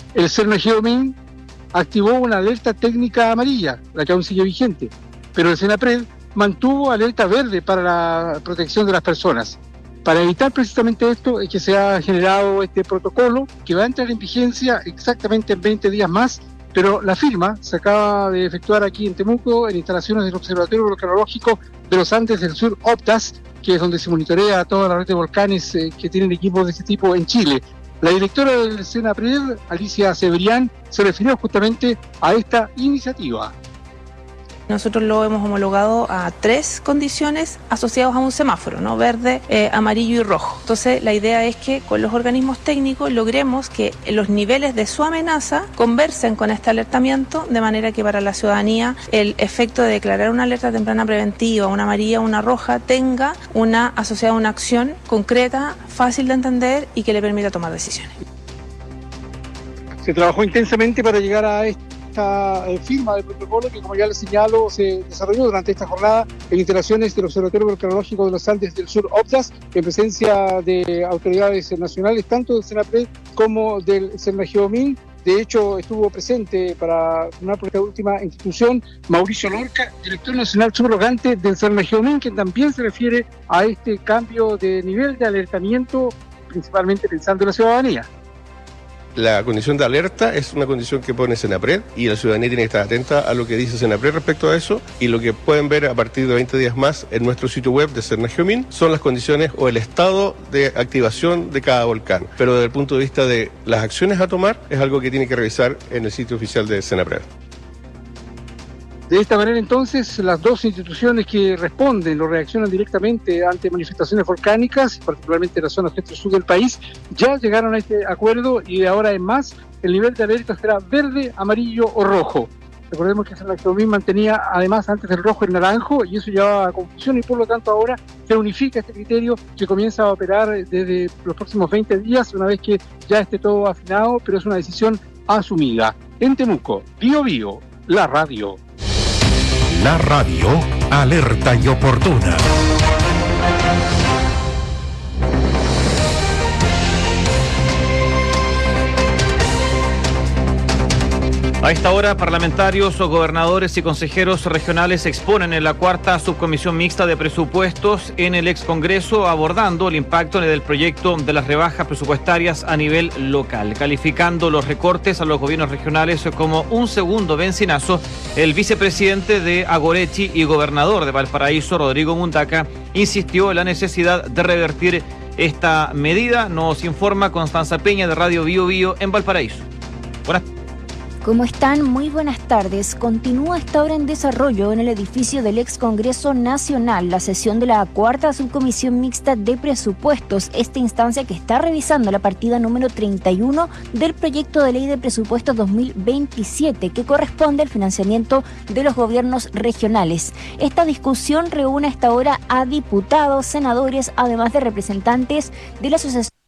El Cernajeomin activó una alerta técnica amarilla, la que aún sigue vigente, pero el Senapred mantuvo alerta verde para la protección de las personas. Para evitar precisamente esto es que se ha generado este protocolo que va a entrar en vigencia exactamente en 20 días más, pero la firma se acaba de efectuar aquí en Temuco, en instalaciones del Observatorio Volcanológico de los Andes del Sur, OPTAS, que es donde se monitorea toda la red de volcanes que tienen equipos de este tipo en Chile. La directora del Senapred, Alicia Severián, se refirió justamente a esta iniciativa. Nosotros lo hemos homologado a 3 condiciones asociadas a un semáforo, ¿no? Verde, amarillo y rojo. Entonces, la idea es que con los organismos técnicos logremos que los niveles de su amenaza conversen con este alertamiento, de manera que para la ciudadanía el efecto de declarar una alerta temprana preventiva, una amarilla o una roja, tenga una asociada a una acción concreta, fácil de entender y que le permita tomar decisiones. Se trabajó intensamente para llegar a esta firma del protocolo que, como ya les señalo, se desarrolló durante esta jornada en instalaciones del Observatorio Volcanológico de los Andes del Sur, OPTAS, en presencia de autoridades nacionales, tanto del Senapred como del Cernajeomin. De hecho, estuvo presente para firmar por esta última institución Mauricio Lorca, director nacional subrogante del Cernajeomin, que también se refiere a este cambio de nivel de alertamiento, principalmente pensando en la ciudadanía. La condición de alerta es una condición que pone Senapred y la ciudadanía tiene que estar atenta a lo que dice Senapred respecto a eso, y lo que pueden ver a partir de 20 días más en nuestro sitio web de Cernajeomin son las condiciones o el estado de activación de cada volcán. Pero desde el punto de vista de las acciones a tomar es algo que tiene que revisar en el sitio oficial de Senapred. De esta manera, entonces, las dos instituciones que responden o reaccionan directamente ante manifestaciones volcánicas, particularmente en la zona centro-sur del país, ya llegaron a este acuerdo y de ahora en más el nivel de alerta será verde, amarillo o rojo. Recordemos que Cernajeomin mantenía además antes del rojo el naranjo y eso llevaba a confusión, y por lo tanto ahora se unifica este criterio que comienza a operar desde los próximos 20 días, una vez que ya esté todo afinado, pero es una decisión asumida. En Temuco, Bío Bío, la radio. La radio, alerta y oportuna. A esta hora, parlamentarios, gobernadores y consejeros regionales exponen en la cuarta subcomisión mixta de presupuestos en el excongreso, abordando el impacto del proyecto de las rebajas presupuestarias a nivel local. Calificando los recortes a los gobiernos regionales como un segundo bencinazo, el vicepresidente de Agoretti y gobernador de Valparaíso, Rodrigo Mundaca, insistió en la necesidad de revertir esta medida. Nos informa Constanza Peña de Radio Bío Bío en Valparaíso. Buenas tardes. ¿Cómo están? Muy buenas tardes. Continúa esta hora en desarrollo en el edificio del Ex Congreso Nacional la sesión de la cuarta subcomisión mixta de presupuestos, esta instancia que está revisando la partida número 31 del proyecto de ley de presupuestos 2027 que corresponde al financiamiento de los gobiernos regionales. Esta discusión reúne a esta hora a diputados, senadores, además de representantes de la Asociación